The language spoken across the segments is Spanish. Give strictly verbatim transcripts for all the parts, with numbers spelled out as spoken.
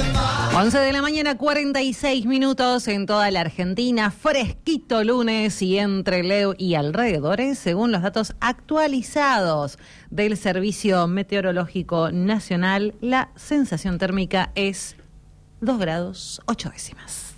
once de la mañana, cuarenta y seis minutos en toda la Argentina, fresquito lunes y entre Leo y alrededores, según los datos actualizados del Servicio Meteorológico Nacional, la sensación térmica es dos grados ocho décimas.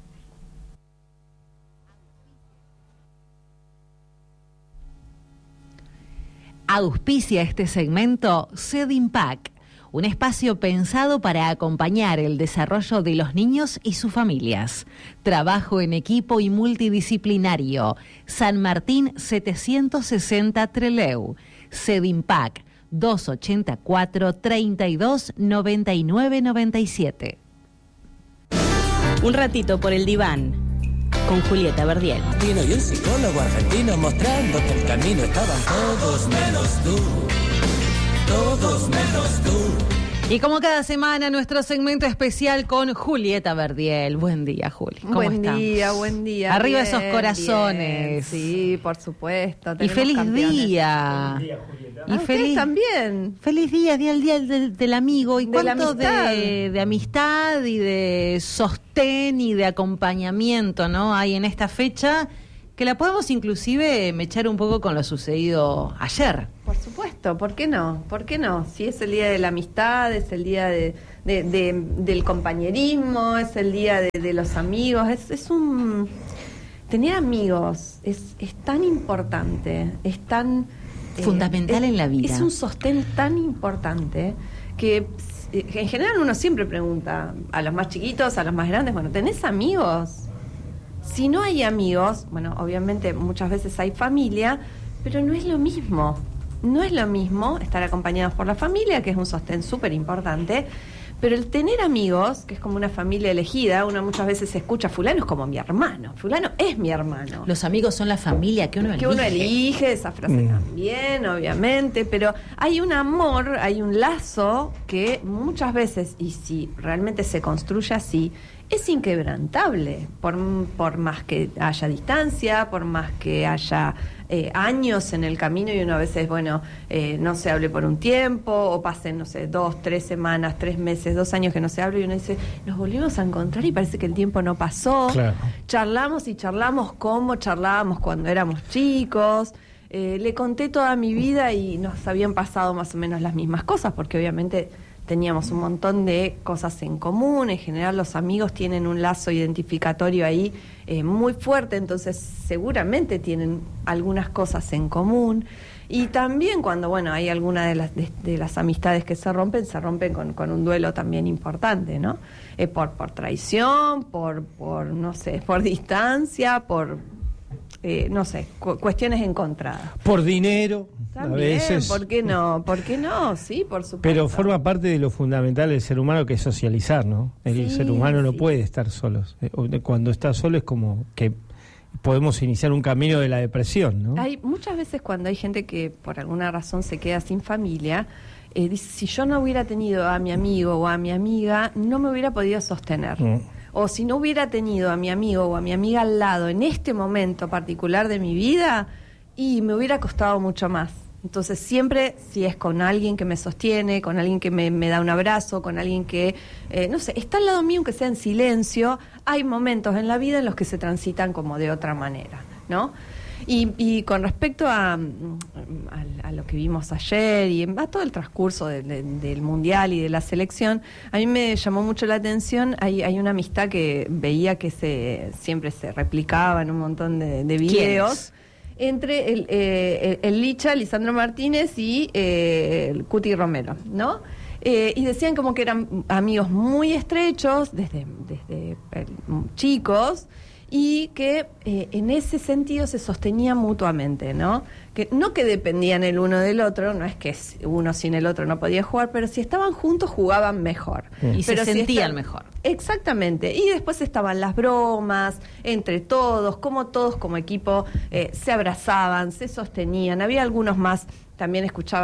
Auspicia este segmento Sedinpac, un espacio pensado para acompañar el desarrollo de los niños y sus familias. Trabajo en equipo y multidisciplinario. San Martín setecientos sesenta Trelew. Sedinpac dos ochenta y cuatro, treinta y dos, noventa y nueve, noventa y siete. Un ratito por el diván con Julieta Verdiel. Tino y un psicólogo argentino mostrando que el camino estaban todos menos tú. Todos menos tú. Y como cada semana, nuestro segmento especial con Julieta Verdiel. Buen día, Juli. ¿Cómo buen estamos? día, buen día. Arriba bien, esos corazones. Bien. Sí, por supuesto. Y feliz campeones. día. Buen día, Julieta. Y Ah, feliz ustedes también. Feliz día, día al día del, del amigo. ¿Y De la cuánto amistad. de, de amistad y de sostén y de acompañamiento, ¿no? hay en esta fecha? Que la podemos inclusive mechar un poco con lo sucedido ayer. Por supuesto, ¿por qué no? ¿Por qué no? Si es el día de la amistad, es el día de, de- de- del compañerismo, es el día de, de los amigos, es, es un... Tener amigos es, es tan importante, es tan... eh, Fundamental es- en la vida. Es un sostén tan importante que eh, en general uno siempre pregunta a los más chiquitos, a los más grandes, bueno, ¿tenés amigos? Si no hay amigos, bueno, obviamente muchas veces hay familia, pero no es lo mismo. No es lo mismo estar acompañados por la familia, que es un sostén súper importante, pero el tener amigos, que es como una familia elegida, uno muchas veces escucha, fulano es como mi hermano, fulano es mi hermano. Los amigos son la familia que uno elige. Que uno elige, esa frase Mm. también, obviamente, pero hay un amor, hay un lazo que muchas veces, y si realmente se construye así, es inquebrantable, por, por más que haya distancia, por más que haya eh, años en el camino y uno a veces, bueno, eh, no se hable por un tiempo, o pasen, no sé, dos, tres semanas, tres meses, dos años que no se hable y uno dice, nos volvimos a encontrar y parece que el tiempo no pasó. Claro. Charlamos y charlamos como charlábamos cuando éramos chicos. Eh, le conté toda mi vida y nos habían pasado más o menos las mismas cosas, porque obviamente teníamos un montón de cosas en común. En general los amigos tienen un lazo identificatorio ahí eh, muy fuerte, entonces seguramente tienen algunas cosas en común. Y también cuando, bueno, hay alguna de las, de, de las amistades que se rompen, se rompen con, con un duelo también importante, ¿no? Eh, por, por traición, por, por, no sé, por distancia, por, eh, no sé, cu- cuestiones encontradas. Por dinero, También, a veces. ¿por qué no? ¿Por qué no? Sí, por supuesto. Pero forma parte de lo fundamental del ser humano, que es socializar, ¿no? El Sí, ser humano no sí. puede estar solo. Cuando está solo es como que podemos iniciar un camino de la depresión, ¿no? Hay muchas veces cuando hay gente que por alguna razón se queda sin familia, eh, dice, si yo no hubiera tenido a mi amigo o a mi amiga, no me hubiera podido sostener. Mm. O si no hubiera tenido a mi amigo o a mi amiga al lado en este momento particular de mi vida, y me hubiera costado mucho más. Entonces siempre, si es con alguien que me sostiene, con alguien que me, me da un abrazo, con alguien que, eh, no sé, está al lado mío aunque sea en silencio, hay momentos en la vida en los que se transitan como de otra manera, ¿no? Y, y con respecto a, a, a lo que vimos ayer y a todo el transcurso de, de, del Mundial y de la selección, a mí me llamó mucho la atención, hay, hay una amistad que veía que se siempre se replicaba en un montón de, de videos. Entre el, eh, el, el Licha, Lisandro Martínez y eh, el Cuti Romero, ¿no? Eh, y decían como que eran amigos muy estrechos desde, desde eh, chicos y que eh, en ese sentido se sostenían mutuamente, ¿no? Que no que dependían el uno del otro, no es que uno sin el otro no podía jugar, pero si estaban juntos jugaban mejor. Y se Pero si sentían están- mejor. Exactamente. Y después estaban las bromas entre todos, como todos como equipo eh, se abrazaban, se sostenían. Había algunos más, también escuchaba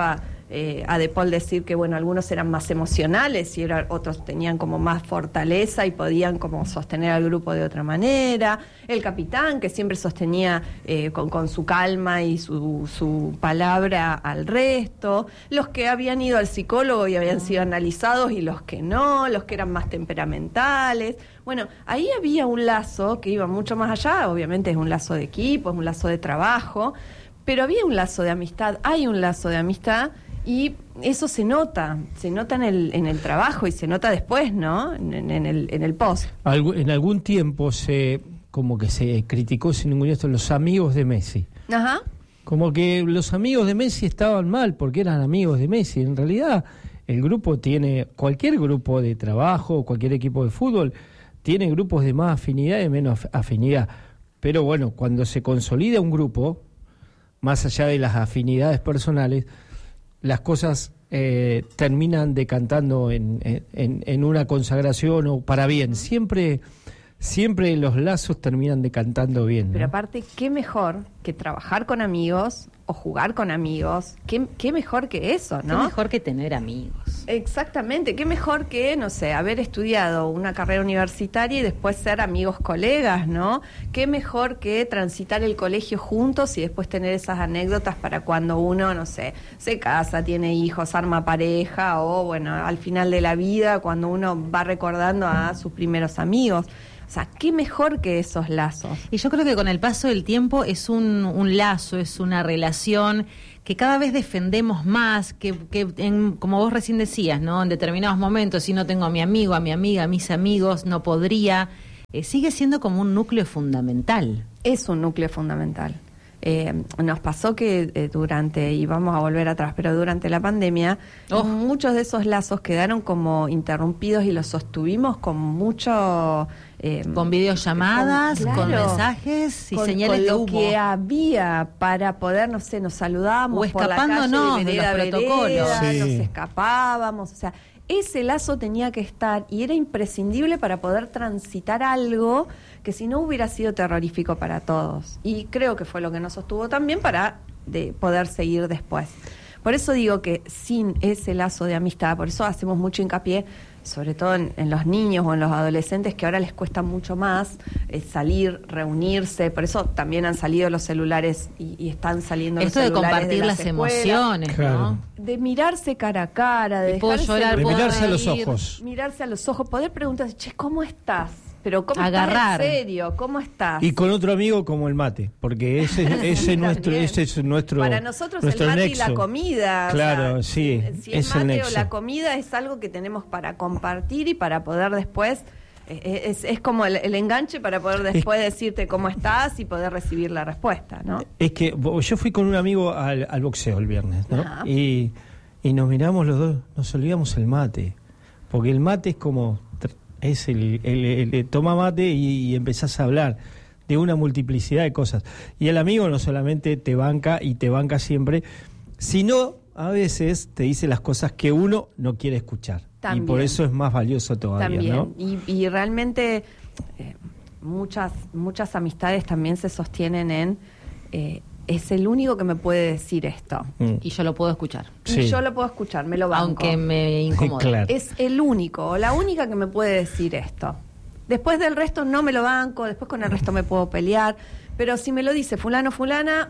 eh, a De Paul decir que, bueno, algunos eran más emocionales y era, otros tenían como más fortaleza y podían como sostener al grupo de otra manera. El capitán, que siempre sostenía eh, con, con su calma y su, su palabra al resto. Los que habían ido al psicólogo y habían sido analizados y los que no, los que eran más temperamentales. Bueno, ahí había un lazo que iba mucho más allá, obviamente es un lazo de equipo, es un lazo de trabajo, pero había un lazo de amistad, hay un lazo de amistad y eso se nota, se nota en el, en el trabajo y se nota después, ¿no? En, en, el, en el post. Algu- en algún tiempo se como que se criticó sin ningún esto los amigos de Messi. Ajá. Como que los amigos de Messi estaban mal porque eran amigos de Messi. En realidad, el grupo tiene, cualquier grupo de trabajo, cualquier equipo de fútbol, tiene grupos de más afinidad y menos afinidad. Pero bueno, cuando se consolida un grupo, más allá de las afinidades personales, las cosas eh, terminan decantando en, en, en una consagración o para bien. Siempre, siempre los lazos terminan decantando bien, ¿no? Pero aparte, qué mejor que trabajar con amigos o jugar con amigos. Qué, qué mejor que eso, ¿no? Qué mejor que tener amigos. Exactamente, qué mejor que, no sé, haber estudiado una carrera universitaria y después ser amigos colegas, ¿no? Qué mejor que transitar el colegio juntos y después tener esas anécdotas para cuando uno, no sé, se casa, tiene hijos, arma pareja o, bueno, al final de la vida, cuando uno va recordando a sus primeros amigos. O sea, qué mejor que esos lazos. Y yo creo que con el paso del tiempo es un, un lazo, es una relación que cada vez defendemos más, que, que en, como vos recién decías, ¿no? En determinados momentos, si no tengo a mi amigo, a mi amiga, a mis amigos, no podría. Eh, sigue siendo como un núcleo fundamental. Es un núcleo fundamental. Eh, nos pasó que eh, durante, y vamos a volver atrás, pero durante la pandemia, oh. muchos de esos lazos quedaron como interrumpidos y los sostuvimos con mucho... Eh, con videollamadas, con, claro, con mensajes y con, señales con de lo humo. Que había para poder, no sé, nos saludábamos o por la calle de, de los protocolos, sí. Nos escapábamos, o sea, ese lazo tenía que estar y era imprescindible para poder transitar algo que si no hubiera sido terrorífico para todos. Y creo que fue lo que nos sostuvo también para de poder seguir después. Por eso digo que sin ese lazo de amistad, por eso hacemos mucho hincapié, sobre todo en, en los niños o en los adolescentes, que ahora les cuesta mucho más eh, salir, reunirse, por eso también han salido los celulares y, y están saliendo Esto los celulares de compartir de las, las emociones, claro, ¿no? De mirarse cara a cara, de, puedo llorar, de puedo mirarse reír, a los ojos. Mirarse a los ojos, poder preguntarse, che, ¿cómo estás? Pero ¿cómo Agarrar. estás en serio? ¿Cómo estás? Y con otro amigo como el mate, porque ese, ese, sí, nuestro, ese es nuestro Para nosotros nuestro el mate nexo. Y la comida. Claro, o sea, sí, si es el mate el nexo. o la comida es algo que tenemos para compartir y para poder después... Es, es como el, el enganche para poder después es, decirte cómo estás y poder recibir la respuesta, ¿no? Es que yo fui con un amigo al, al boxeo el viernes, ¿no? Y, y nos miramos los dos, nos olvidamos el mate, porque el mate es como... es el, el, el, el toma mate y, y empezás a hablar de una multiplicidad de cosas. Y el amigo no solamente te banca y te banca siempre, sino a veces te dice las cosas que uno no quiere escuchar. También. Y por eso es más valioso todavía, también. ¿no? Y, y realmente eh, muchas, muchas amistades también se sostienen en... Eh, es el único que me puede decir esto. Mm. Y yo lo puedo escuchar. Sí. Y yo lo puedo escuchar, me lo banco. Aunque me incomode. Claro. Es el único o la única que me puede decir esto. Después del resto no me lo banco, después con el resto me puedo pelear. Pero si me lo dice fulano, fulana,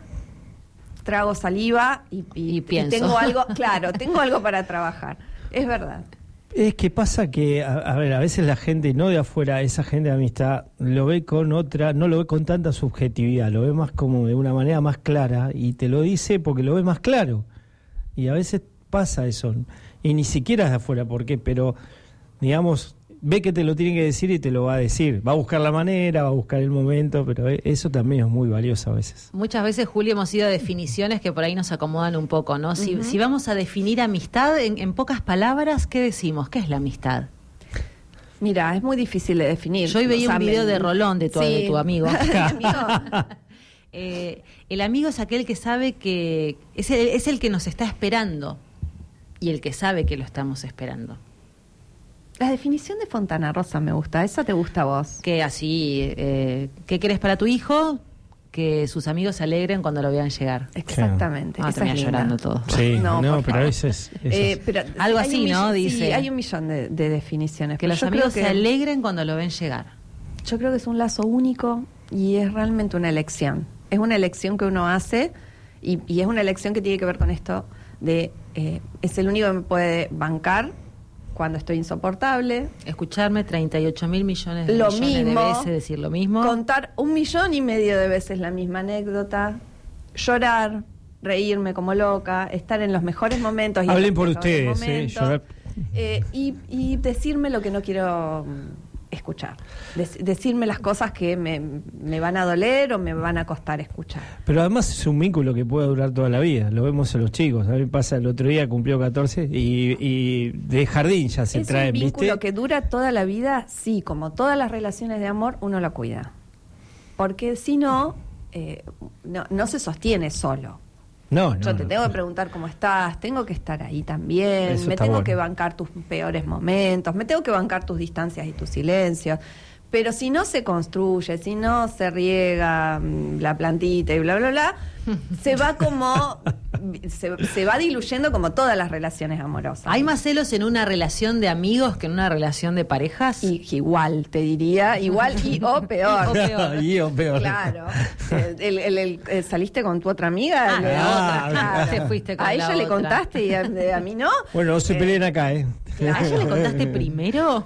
trago saliva y, y, y pienso. Y tengo algo, claro, tengo algo para trabajar. Es verdad. Es que pasa que, a, a ver, a veces la gente, no de afuera, esa gente de amistad, lo ve con otra, no lo ve con tanta subjetividad, lo ve más como de una manera más clara y te lo dice porque lo ve más claro. Y a veces pasa eso, y ni siquiera es de afuera, ¿por qué? Pero, digamos, ve que te lo tiene que decir y te lo va a decir. Va a buscar la manera, va a buscar el momento, pero eso también es muy valioso a veces. Muchas veces, Julio, hemos ido a definiciones que por ahí nos acomodan un poco, ¿no? Si, uh-huh. si vamos a definir amistad en, en pocas palabras, ¿qué decimos? ¿Qué es la amistad? Mira, es muy difícil de definir. Yo hoy veía o sea, un video me... de Rolón, de tu, sí. de tu amigo. amigo. eh, el amigo es aquel que sabe que... Es el, es el que nos está esperando y el que sabe que lo estamos esperando. La definición de Fontana Rosa me gusta. ¿Esa te gusta a vos? Que así, eh, ¿qué querés para tu hijo? que sus amigos se alegren cuando lo vean llegar. Exactamente. Ah, esa termina es linda. llorando todos. Sí, No, no, por pero favor. eso es... eso Eh, es- pero Algo hay así, un millón- ¿no? Sí, Dice. hay un millón de, de definiciones. Que pero los yo amigos creo se que- alegren cuando lo ven llegar. Yo creo que es un lazo único y es realmente una elección. Es una elección que uno hace y, y es una elección que tiene que ver con esto de eh, es el único que me puede bancar cuando estoy insoportable. Escucharme treinta y ocho mil millones, de, Lo millones mismo. de veces decir lo mismo. Contar un millón y medio de veces la misma anécdota. Llorar, reírme como loca, estar en los mejores momentos. Y en Hablen los por peores ustedes, eh, momentos, llorar. eh, y, y decirme lo que no quiero mm, escuchar. Dec- decirme las cosas que me, me van a doler o me van a costar escuchar. Pero además es un vínculo que puede durar toda la vida. Lo vemos en los chicos. A mí me pasa, el otro día cumplió catorce y, y de jardín ya se es traen, un vínculo ¿viste? que dura toda la vida, sí, como todas las relaciones de amor, uno lo cuida. Porque si no, eh, no, no se sostiene solo. No, no. Yo te no. tengo que preguntar cómo estás, tengo que estar ahí también, Eso me está tengo bueno. que bancar tus peores momentos, me tengo que bancar tus distancias y tus silencios. Pero si no se construye, si no se riega mm, la plantita y bla, bla, bla, se va como, se, se va diluyendo como todas las relaciones amorosas. ¿Hay más celos en una relación de amigos que en una relación de parejas? Y igual, te diría, igual y o peor. O peor. Y o peor. Claro. Eh, el- el- el- eh, ¿Saliste con tu otra amiga? Ah, El- la Ah, otra. Te fuiste con a la ella le otra. contaste y a, de- a mí no. Bueno, no se Eh, peleen acá, ¿eh? ¿A ella le contaste primero?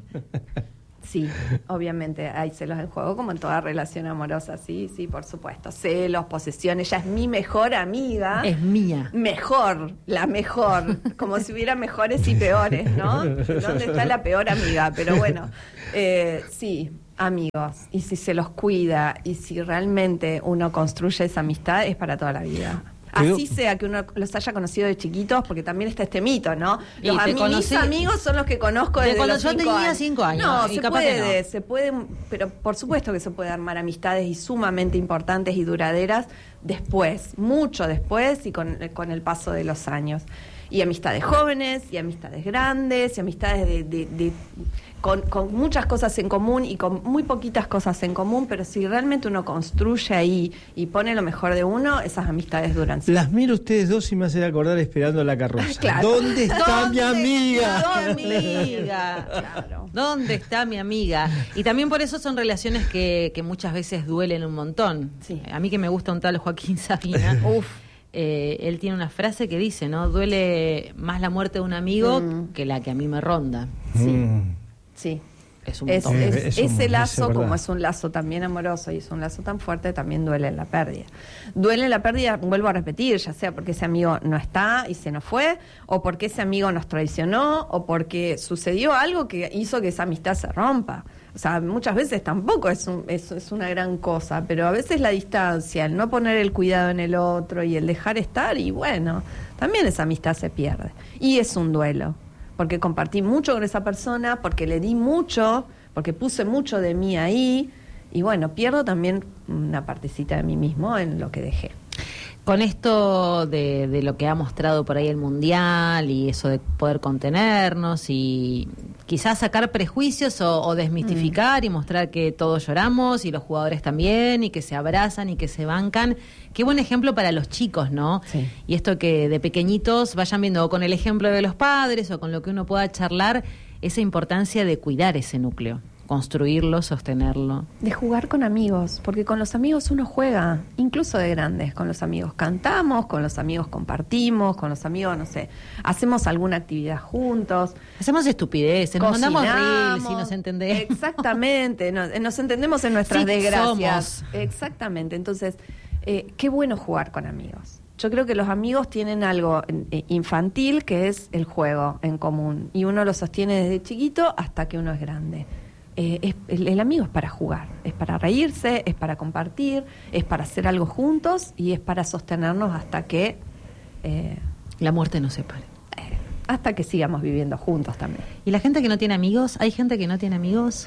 Sí, obviamente hay celos en juego, como en toda relación amorosa, sí, sí, por supuesto. Celos, posesión, ella es mi mejor amiga. Es mía. Mejor, la mejor, como si hubiera mejores y peores, ¿no? ¿Dónde está la peor amiga? Pero bueno, eh, sí, amigos, y si se los cuida y si realmente uno construye esa amistad, es para toda la vida. Pero- Así sea que uno los haya conocido de chiquitos, porque también está este mito, ¿no? Y Los te ami- mis conocí- amigos son los que conozco de desde cuando los yo cinco tenía años. cinco años, No, y se capaz que puede, no. se puede, pero por supuesto que se puede armar amistades y sumamente importantes y duraderas después, mucho después y con, con el paso de los años. Y amistades jóvenes, y amistades grandes, y amistades de, de- de- con, con muchas cosas en común y con muy poquitas cosas en común, pero si realmente uno construye ahí y pone lo mejor de uno, esas amistades duran. Las miro ustedes dos y me hacen acordar Esperando la Carroza. Claro. ¿Dónde está mi ¿Dónde amiga? está mi amiga? Claro. ¿Dónde está mi amiga? Y también por eso son relaciones que, que muchas veces duelen un montón. Sí. A mí que me gusta un tal Joaquín Sabina, Uf. eh, él tiene una frase que dice, ¿no? Duele más la muerte de un amigo Mm. que la que a mí me ronda. Sí. Mm. Sí. Es un Es, montón. Eh, es- es un- ese es lazo, verdad. como es un lazo también amoroso y es un lazo tan fuerte, también duele en la pérdida. Duele en la pérdida, vuelvo a repetir, ya sea porque ese amigo no está y se nos fue, o porque ese amigo nos traicionó, o porque sucedió algo que hizo que esa amistad se rompa. O sea, muchas veces tampoco es, un- es, es una gran cosa, pero a veces la distancia, el no poner el cuidado en el otro y el dejar estar, y bueno, también esa amistad se pierde. Y es un duelo, porque compartí mucho con esa persona, porque le di mucho, porque puse mucho de mí ahí, y bueno, pierdo también una partecita de mí mismo en lo que dejé. Con esto de, de lo que ha mostrado por ahí el Mundial y eso de poder contenernos y quizás sacar prejuicios o, o desmistificar y mostrar que todos lloramos y los jugadores también y que se abrazan y que se bancan, qué buen ejemplo para los chicos, ¿no? Sí. Y esto que de pequeñitos vayan viendo o con el ejemplo de los padres o con lo que uno pueda charlar, esa importancia de cuidar ese núcleo, construirlo, sostenerlo. De jugar con amigos, porque con los amigos uno juega, incluso de grandes, con los amigos cantamos, con los amigos compartimos, con los amigos, no sé, hacemos alguna actividad juntos. Hacemos estupideces, nos mandamos cocinamos. reels y nos entendemos. Exactamente, nos, nos entendemos en nuestras Sí, desgracias. somos. Exactamente, entonces, eh, qué bueno jugar con amigos. Yo creo que los amigos tienen algo eh, infantil que es el juego en común y uno lo sostiene desde chiquito hasta que uno es grande. Eh, es- el, el amigo es para jugar, es para reírse, es para compartir, es para hacer algo juntos y es para sostenernos hasta que eh, La muerte nos separe. eh, hasta que sigamos viviendo juntos también. ¿Y la gente que no tiene amigos? ¿Hay gente que no tiene amigos?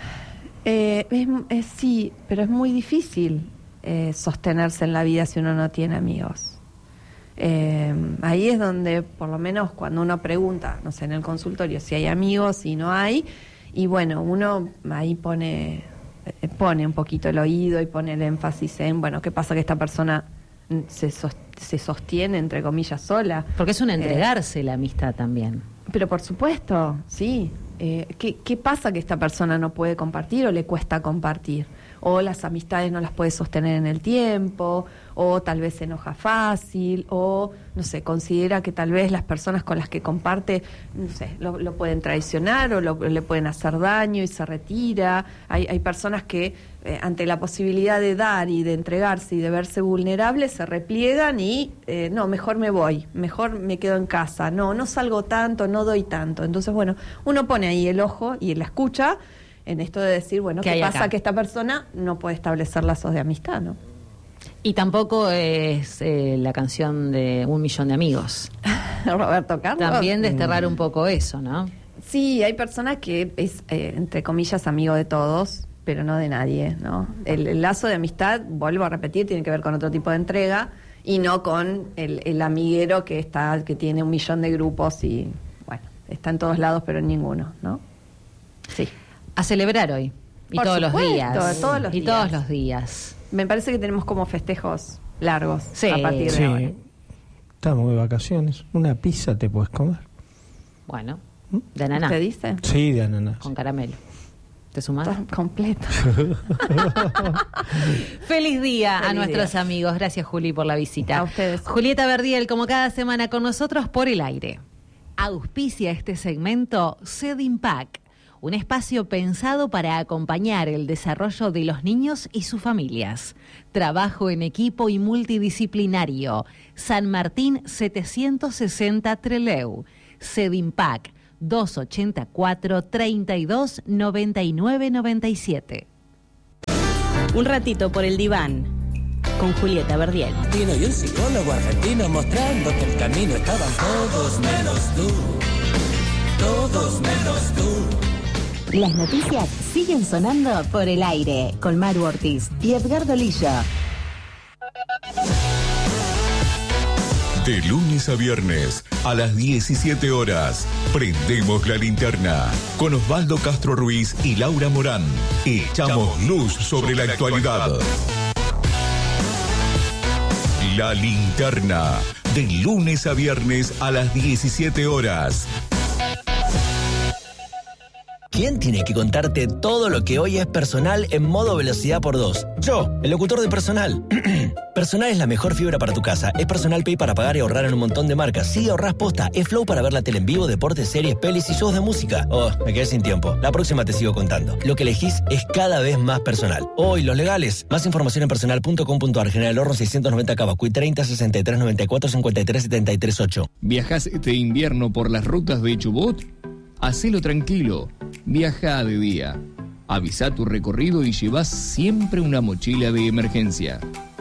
Eh, es, es- sí, pero es muy difícil eh, sostenerse en la vida si uno no tiene amigos. Eh, ahí es donde, por lo menos cuando uno pregunta, no sé, en el consultorio si hay amigos, si no hay, y bueno, uno ahí pone eh, pone un poquito el oído y pone el énfasis en, bueno, ¿qué pasa que esta persona se, sos, se sostiene, entre comillas, sola? Porque es un entregarse eh, la amistad también. Pero por supuesto, sí. Eh, ¿qué, ¿Qué pasa que esta persona no puede compartir o le cuesta compartir? O las amistades no las puede sostener en el tiempo, o tal vez se enoja fácil, o, no sé, considera que tal vez las personas con las que comparte, no sé, lo, lo pueden traicionar o lo, le pueden hacer daño y se retira. Hay, hay personas que eh, ante la posibilidad de dar y de entregarse y de verse vulnerables se repliegan y, eh, no, mejor me voy, mejor me quedo en casa, no, no salgo tanto, no doy tanto. Entonces, bueno, uno pone ahí el ojo y la escucha en esto de decir, bueno, ¿qué, ¿qué pasa acá? Que esta persona no puede establecer lazos de amistad, ¿no? Y tampoco es eh, la canción de Un Millón de Amigos. Roberto Carlos. También desterrar un poco eso, ¿no? Sí, hay personas que es, eh, entre comillas, amigo de todos, pero no de nadie, ¿no? El, el lazo de amistad, vuelvo a repetir, tiene que ver con otro tipo de entrega y no con el, el amiguero que está, que tiene un millón de grupos y, bueno, está en todos lados, pero en ninguno, ¿no? Sí. A celebrar hoy. Y Por todos supuesto, los días. Todos los y días. todos los días. Me parece que tenemos como festejos largos sí, a partir de sí. ahora. Estamos de vacaciones. Una pizza te puedes comer. Bueno, de ananá. ¿Te dice? Sí, de ananá. Con caramelo. ¿Te sumás? Completo. Feliz día Feliz a nuestros día. amigos. Gracias, Juli, por la visita. A ustedes. Julieta Verdiel, como cada semana con nosotros por el aire. Auspicia este segmento Sedinpac, un espacio pensado para acompañar el desarrollo de los niños y sus familias. Trabajo en equipo y multidisciplinario. San Martín setecientos sesenta Trelew. Sedinpac dos ochenta y cuatro, treinta y dos, noventa y nueve, noventa y siete. Un ratito por el diván con Julieta Verdiel. Y un psicólogo argentino mostrándote el camino. Estaban todos menos tú. Todos menos tú. Las noticias siguen sonando por el aire con Maru Ortiz y Edgardo Lillo. De lunes a viernes a las diecisiete horas, prendemos la linterna con Osvaldo Castro Ruiz y Laura Morán. Echamos luz sobre la actualidad. La linterna, de lunes a viernes a las diecisiete horas. ¿Quién tiene que contarte todo lo que hoy es personal en modo velocidad por dos? Yo, el locutor de Personal. Personal es la mejor fibra para tu casa. Es Personal Pay para pagar y ahorrar en un montón de marcas. Sí, ahorrás posta. Es Flow para ver la tele en vivo, deportes, series, pelis y shows de música. Oh, me quedé sin tiempo. La próxima te sigo contando. Lo que elegís es cada vez más personal. Hoy, los legales. Más información en personal punto com punto a r. General Horno seiscientos noventa Cavacuy treinta, sesenta y tres, noventa y cuatro, cincuenta y tres, setenta y tres, ocho. ¿Viajás este invierno por las rutas de Chubut? Hacelo tranquilo. Viaja de día. Avisa tu recorrido y llevas siempre una mochila de emergencia.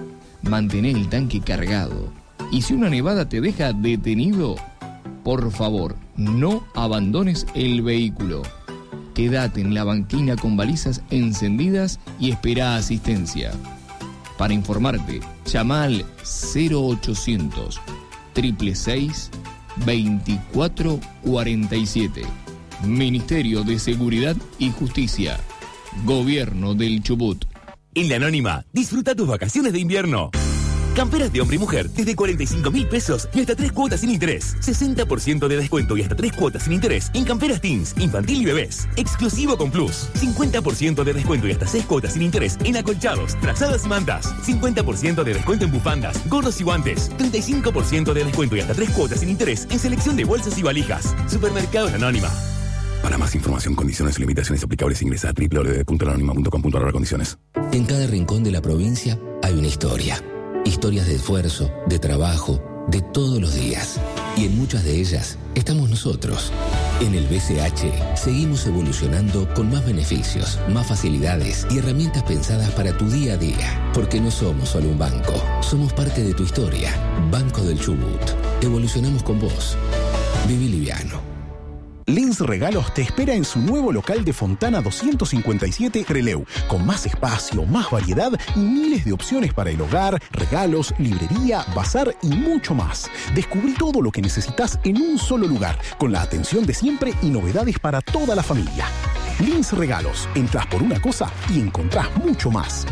Mantén el tanque cargado. Y si una nevada te deja detenido, por favor, no abandones el vehículo. Quédate en la banquina con balizas encendidas y espera asistencia. Para informarte, llama al cero ochocientos, seiscientos sesenta y seis, veinticuatro cuarenta y siete. Ministerio de Seguridad y Justicia. Gobierno del Chubut. En La Anónima, disfruta tus vacaciones de invierno. Camperas de hombre y mujer desde cuarenta y cinco mil pesos y hasta tres cuotas sin interés. sesenta por ciento de descuento y hasta tres cuotas sin interés en camperas teens, infantil y bebés. Exclusivo con Plus. cincuenta por ciento de descuento y hasta seis cuotas sin interés en acolchados, trazadas y mantas. cincuenta por ciento de descuento en bufandas, gorros y guantes. treinta y cinco por ciento de descuento y hasta tres cuotas sin interés en selección de bolsas y valijas. Supermercado La Anónima. Para más información, condiciones y limitaciones aplicables, ingresa a doble u doble u doble u punto la anónima punto com punto a r condiciones. En cada rincón de la provincia hay una historia. Historias de esfuerzo, de trabajo, de todos los días. Y en muchas de ellas estamos nosotros. En el B C H seguimos evolucionando con más beneficios, más facilidades y herramientas pensadas para tu día a día. Porque no somos solo un banco, somos parte de tu historia. Banco del Chubut. Evolucionamos con vos. Viví liviano. Lins Regalos te espera en su nuevo local de Fontana doscientos cincuenta y siete Trelew, con más espacio, más variedad y miles de opciones para el hogar, regalos, librería, bazar y mucho más. Descubrí todo lo que necesitas en un solo lugar, con la atención de siempre y novedades para toda la familia. Lins Regalos. Entrás por una cosa y encontrás mucho más.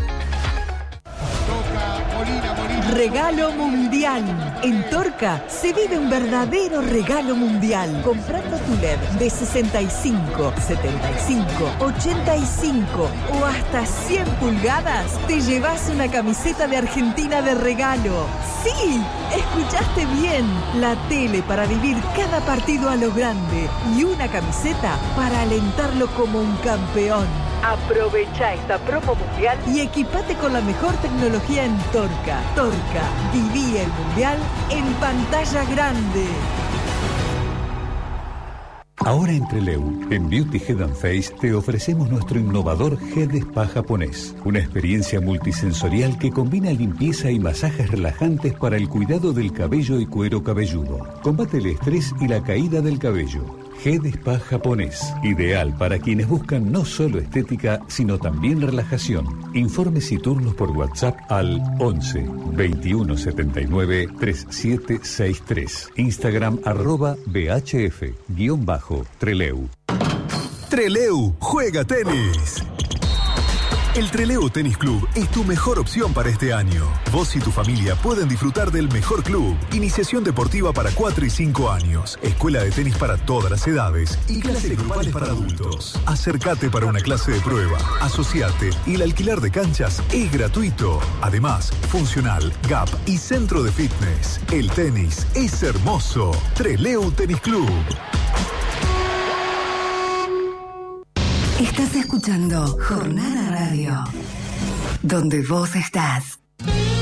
Regalo mundial. En Torca se vive un verdadero regalo mundial. Comprando tu L E D de sesenta y cinco, setenta y cinco, ochenta y cinco o hasta cien pulgadas, te llevas una camiseta de Argentina de regalo. ¡Sí! Escuchaste bien. La tele para vivir cada partido a lo grande y una camiseta para alentarlo como un campeón. Aprovecha esta promo mundial y equipate con la mejor tecnología en Torca. Torca, viví el mundial en pantalla grande. Ahora en Treleu, en Beauty Head and Face, te ofrecemos nuestro innovador Head Spa japonés. Una experiencia multisensorial que combina limpieza y masajes relajantes para el cuidado del cabello y cuero cabelludo. Combate el estrés y la caída del cabello. Head Spa japonés, ideal para quienes buscan no solo estética, sino también relajación. Informes y turnos por WhatsApp al once, veintiuno setenta y nueve, treinta y siete sesenta y tres. Instagram arroba bhf, guión bajo, Treleu. Treleu juega tenis. El Treleu Tenis Club es tu mejor opción para este año. Vos y tu familia pueden disfrutar del mejor club. Iniciación deportiva para cuatro y cinco años. Escuela de tenis para todas las edades. Y clases grupales para adultos. Acércate para una clase de prueba. Asociate y el alquiler de canchas es gratuito. Además, funcional, gap y centro de fitness. El tenis es hermoso. Treleu Tenis Club. Estás escuchando Jornada Radio, donde vos estás.